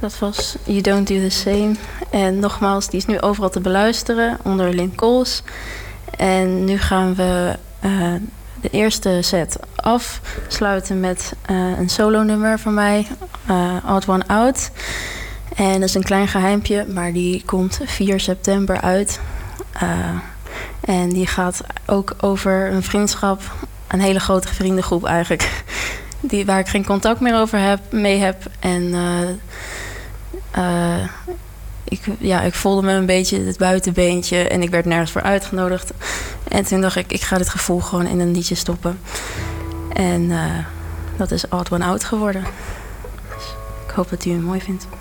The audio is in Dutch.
dat was You Don't Do The Same. En nogmaals, die is nu overal te beluisteren onder Lynn Coles. En nu gaan we de eerste set afsluiten met een solo nummer van mij, Odd One Out. En dat is een klein geheimpje, maar die komt 4 september uit. En die gaat ook over een vriendschap, een hele grote vriendengroep eigenlijk, waar ik geen contact meer mee heb. En ik voelde me een beetje het buitenbeentje en ik werd nergens voor uitgenodigd. En toen dacht ik ga dit gevoel gewoon in een liedje stoppen. En dat is Odd One Out geworden. Dus ik hoop dat u hem mooi vindt.